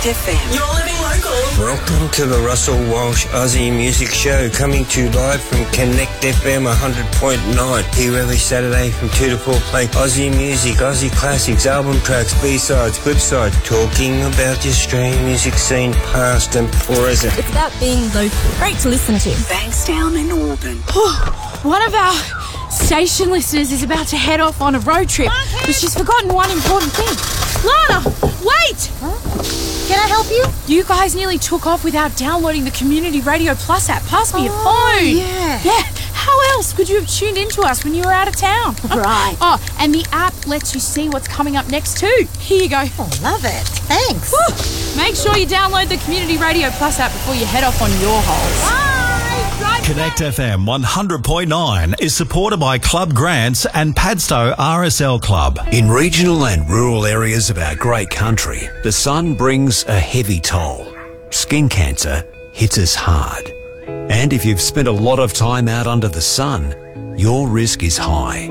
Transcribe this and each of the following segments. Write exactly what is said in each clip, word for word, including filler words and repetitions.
Connect F M. You're living local. Welcome to the Russell Walsh Aussie Music Show, coming to you live from Connect F M one hundred point nine. Here every Saturday from two to four, playing Aussie music, Aussie classics, album tracks, B-sides, flip-sides, talking about the Australian music scene, past and present. It's about being local. Great to listen to. Bankstown and Auburn. One of our station listeners is about to head off on a road trip, but she's forgotten one important thing. Lana, wait! Huh? Can I help you? You guys nearly took off without downloading the Community Radio Plus app. Pass me oh, your phone. Yeah. Yeah. How else could you have tuned into us when you were out of town? Right. Oh, and the app lets you see what's coming up next too. Here you go. Oh, love it. Thanks. Woo. Make sure you download the Community Radio Plus app before you head off on your holes. Bye. Connect F M one hundred point nine is supported by Club Grants and Padstow R S L Club. In regional and rural areas of our great country, the sun brings a heavy toll. Skin cancer hits us hard. And if you've spent a lot of time out under the sun, your risk is high.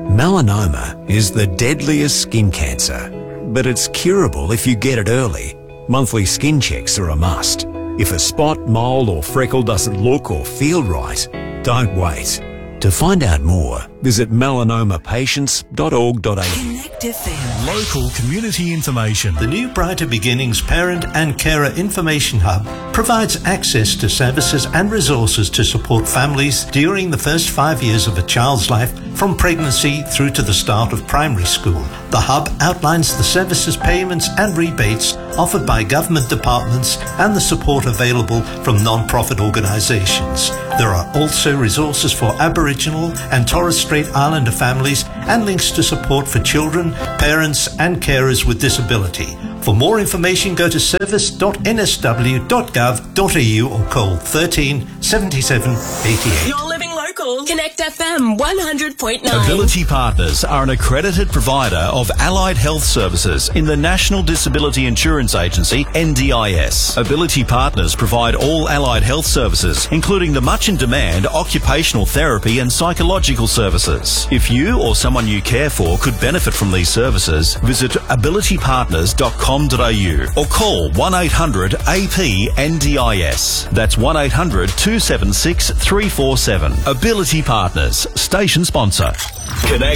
Melanoma is the deadliest skin cancer, but it's curable if you get it early. Monthly skin checks are a must. If a spot, mole or freckle doesn't look or feel right, don't wait. To find out more, visit melanoma patients dot org dot a u. Connect F M. Local community information. The new Brighter Beginnings Parent and Carer Information Hub provides access to services and resources to support families during the first five years of a child's life, from pregnancy through to the start of primary school. The hub outlines the services, payments and rebates offered by government departments and the support available from non-profit organisations. There are also resources for Aboriginal and Torres Strait Islander families and links to support for children, parents and carers with disability. For more information, go to service dot n s w dot gov dot a u or call thirteen seventy-seven eighty-eight. You're living local. Connect F M one hundred point nine. Ability Partners are an accredited provider of allied health services in the National Disability Insurance Agency, N D I S. Ability Partners provide all allied health services, including the much in demand occupational therapy and psychological services. If you or someone you care for could benefit from these services, visit ability partners dot com dot a u or call one eight hundred A P N D I S. That's one eight hundred two seven six three four seven. Ability Partners, station sponsor. Connect